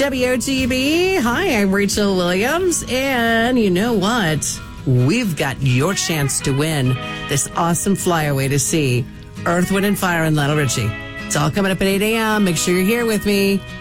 WOTB. Hi, I'm Rachel Williams. And you know what? We've got your chance to win this awesome flyaway to see Earth, Wind, and Fire and Lionel Richie. It's all coming up at 8 a.m. Make sure you're here with me.